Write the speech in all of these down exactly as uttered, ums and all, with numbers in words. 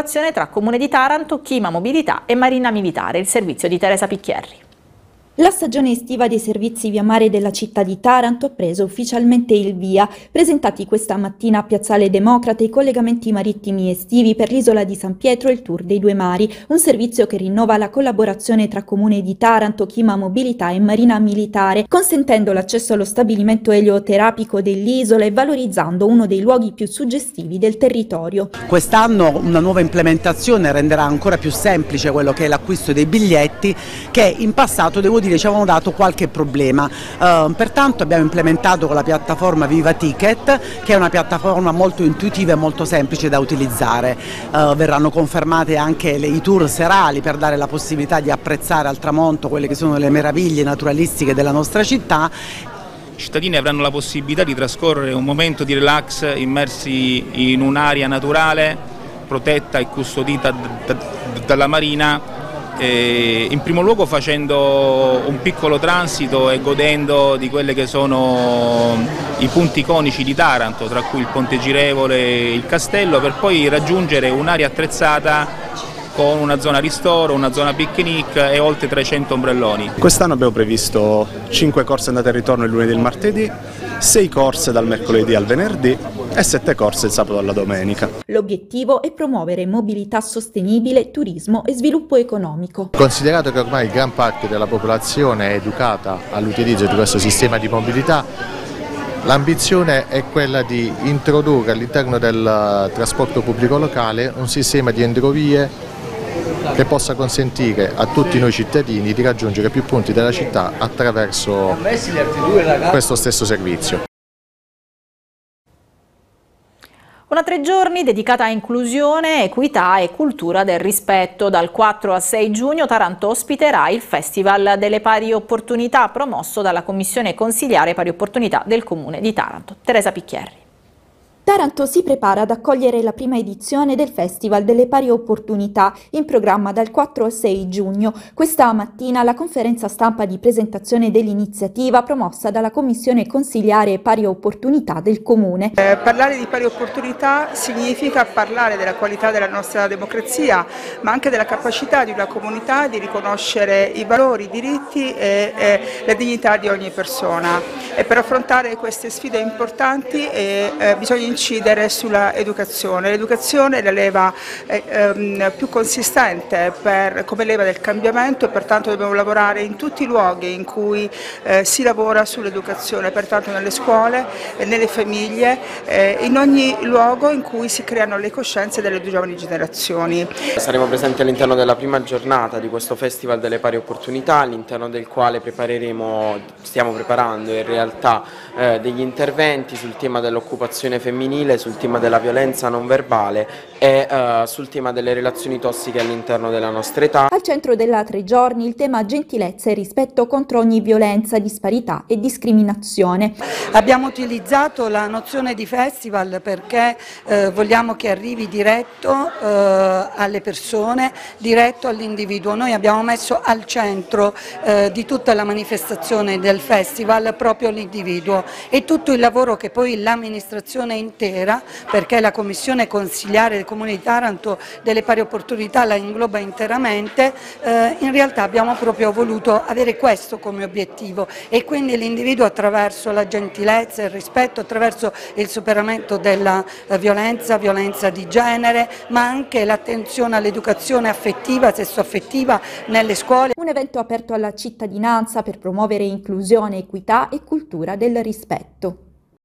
collaborazione tra Comune di Taranto, Chima Mobilità e Marina Militare, il servizio di Teresa Picchierri. La stagione estiva dei servizi via mare della città di Taranto ha preso ufficialmente il via. Presentati questa mattina a Piazzale Democrate i collegamenti marittimi estivi per l'isola di San Pietro e il Tour dei Due Mari, un servizio che rinnova la collaborazione tra Comune di Taranto, Chima Mobilità e Marina Militare, consentendo l'accesso allo stabilimento elioterapico dell'isola e valorizzando uno dei luoghi più suggestivi del territorio. Quest'anno una nuova implementazione renderà ancora più semplice quello che è l'acquisto dei biglietti, che in passato, devo dire, ci avevano dato qualche problema. Uh, pertanto abbiamo implementato con la piattaforma Viva Ticket, che è una piattaforma molto intuitiva e molto semplice da utilizzare. Uh, verranno confermate anche le, i tour serali per dare la possibilità di apprezzare al tramonto quelle che sono le meraviglie naturalistiche della nostra città. I cittadini avranno la possibilità di trascorrere un momento di relax immersi in un'area naturale protetta e custodita dalla Marina, in primo luogo facendo un piccolo transito e godendo di quelle che sono i punti iconici di Taranto, tra cui il Ponte Girevole e il Castello, per poi raggiungere un'area attrezzata con una zona ristoro, una zona picnic e oltre trecento ombrelloni. Quest'anno abbiamo previsto cinque corse andata e ritorno il lunedì e il martedì, sei corse dal mercoledì al venerdì e sette corse il sabato alla domenica. L'obiettivo è promuovere mobilità sostenibile, turismo e sviluppo economico. Considerato che ormai gran parte della popolazione è educata all'utilizzo di questo sistema di mobilità, l'ambizione è quella di introdurre all'interno del trasporto pubblico locale un sistema di entrovie che possa consentire a tutti noi cittadini di raggiungere più punti della città attraverso questo stesso servizio. Una tre giorni dedicata a inclusione, equità e cultura del rispetto. Dal quattro al sei giugno Taranto ospiterà il Festival delle Pari Opportunità, promosso dalla Commissione Consiliare Pari Opportunità del Comune di Taranto. Teresa Picchierri. Taranto si prepara ad accogliere la prima edizione del Festival delle Pari Opportunità, in programma dal quattro al sei giugno. Questa mattina la conferenza stampa di presentazione dell'iniziativa promossa dalla Commissione Consiliare Pari Opportunità del Comune. Eh, parlare di pari opportunità significa parlare della qualità della nostra democrazia, ma anche della capacità di una comunità di riconoscere i valori, i diritti e, e la dignità di ogni persona. E per affrontare queste sfide importanti eh, eh, bisogna incidere sulla educazione. L'educazione è la leva eh, ehm, più consistente per, come leva del cambiamento, e pertanto dobbiamo lavorare in tutti i luoghi in cui eh, si lavora sull'educazione, pertanto nelle scuole, eh, nelle famiglie, eh, in ogni luogo in cui si creano le coscienze delle due giovani generazioni. Saremo presenti all'interno della prima giornata di questo Festival delle Pari Opportunità, all'interno del quale prepareremo, stiamo preparando in realtà eh, degli interventi sul tema dell'occupazione femminile, sul tema della violenza non verbale e uh, sul tema delle relazioni tossiche all'interno della nostra età. Al centro della tre giorni il tema gentilezza e rispetto contro ogni violenza, disparità e discriminazione. Abbiamo utilizzato la nozione di festival perché eh, vogliamo che arrivi diretto eh, alle persone, diretto all'individuo. Noi abbiamo messo al centro eh, di tutta la manifestazione del festival proprio l'individuo e tutto il lavoro che poi l'amministrazione intera, perché la Commissione Consiliare del Comune di Taranto delle Pari Opportunità la ingloba interamente, eh, in realtà abbiamo proprio voluto avere questo come obiettivo e quindi l'individuo attraverso la gentilezza, il rispetto, attraverso il superamento della eh, violenza, violenza di genere, ma anche l'attenzione all'educazione affettiva, sessuaffettiva nelle scuole. Un evento aperto alla cittadinanza per promuovere inclusione, equità e cultura del rispetto.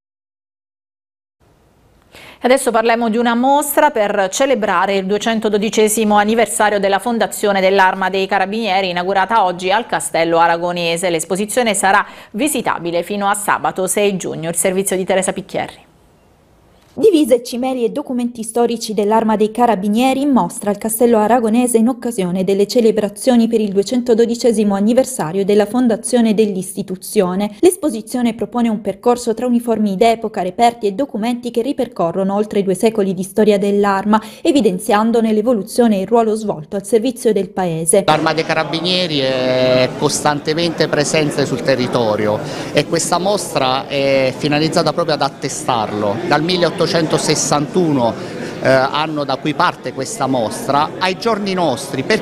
Adesso parliamo di una mostra per celebrare il duecentododicesimo anniversario della fondazione dell'Arma dei Carabinieri, inaugurata oggi al Castello Aragonese. L'esposizione sarà visitabile fino a sabato sei giugno. Il servizio di Teresa Picchierri. Divise, cimeli e documenti storici dell'Arma dei Carabinieri in mostra al Castello Aragonese in occasione delle celebrazioni per il duecentododicesimo anniversario della fondazione dell'istituzione. L'esposizione propone un percorso tra uniformi d'epoca, reperti e documenti che ripercorrono oltre due secoli di storia dell'Arma, evidenziandone l'evoluzione e il ruolo svolto al servizio del Paese. L'Arma dei Carabinieri è costantemente presente sul territorio e questa mostra è finalizzata proprio ad attestarlo. Dal milleottocentosessantuno eh, anno da cui parte questa mostra ai giorni nostri. Per